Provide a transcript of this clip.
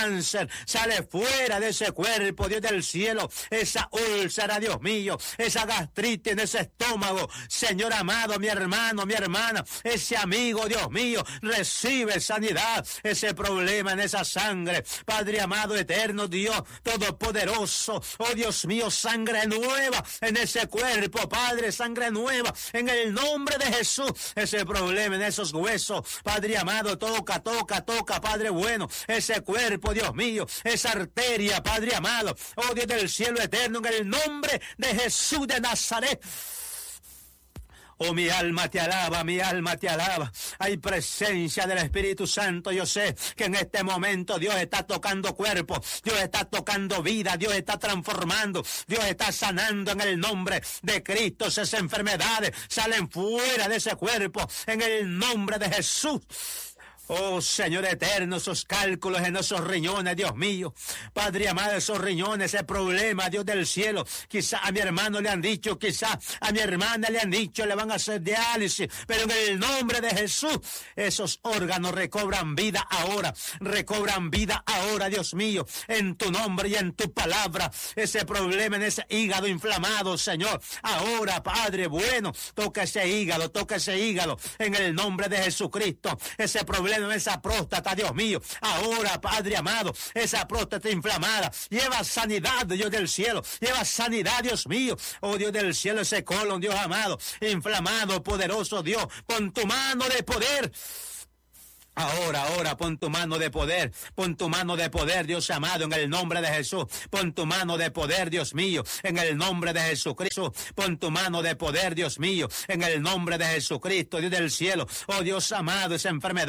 cáncer, sale fuera de ese cuerpo, Dios del cielo, esa úlcera, Dios mío, esa gastritis en ese estómago, Señor amado, mi hermano, mi hermana, ese amigo, Dios mío, recibe sanidad, ese problema en esa sangre, Padre amado, eterno Dios, todopoderoso, oh Dios mío, sangre nueva en ese cuerpo, Padre, sangre nueva, en el nombre de Jesús, ese problema en esos huesos, Padre amado, toca, Padre bueno, ese cuerpo, Dios mío, esa arteria, Padre amado, oh Dios del cielo eterno, en el nombre de Jesús de Nazaret. Oh, mi alma te alaba, mi alma te alaba. Hay presencia del Espíritu Santo. Yo sé que en este momento Dios está tocando cuerpo, Dios está tocando vida, Dios está transformando, Dios está sanando en el nombre de Cristo. Esas enfermedades salen fuera de ese cuerpo en el nombre de Jesús. Oh, Señor eterno, esos cálculos en esos riñones, Dios mío. Padre amado, esos riñones, ese problema, Dios del cielo. Quizá a mi hermano le han dicho, quizá a mi hermana le han dicho, le van a hacer diálisis. Pero en el nombre de Jesús, esos órganos recobran vida ahora. Recobran vida ahora, Dios mío. En tu nombre y en tu palabra. Ese problema en ese hígado inflamado, Señor. Ahora, Padre bueno, toca ese hígado. En el nombre de Jesucristo. Ese problema en esa próstata, Dios mío, ahora, Padre amado, esa próstata inflamada, lleva sanidad, Dios del cielo, lleva sanidad, Dios mío, oh Dios del cielo, ese colon, Dios amado, inflamado, poderoso Dios, con tu mano de poder. Ahora, pon tu mano de poder, Dios amado, en el nombre de Jesús, pon tu mano de poder, Dios mío, en el nombre de Jesucristo, pon tu mano de poder, Dios mío, en el nombre de Jesucristo, Dios del cielo, oh Dios amado, esa enfermedad